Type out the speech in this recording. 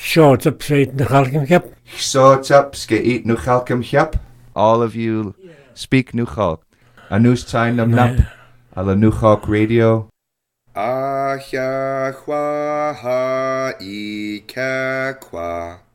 Short up straight the Halcom Cap. Short up skate nu Halcom Cap. All of you speak nu Halk. Anus time nam nap. Ala nu Halk radio. Ahya kwa ha I kwa.